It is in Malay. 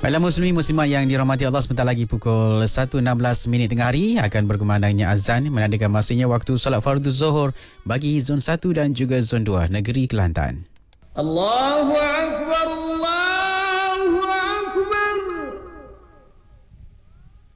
Baiklah muslimat yang dirahmati Allah, sebentar lagi pukul 1.16 tengah hari akan berkumandangnya azan menandakan masanya waktu solat fardu zuhur bagi zon 1 dan juga zon 2 negeri Kelantan. Allahu Akbar.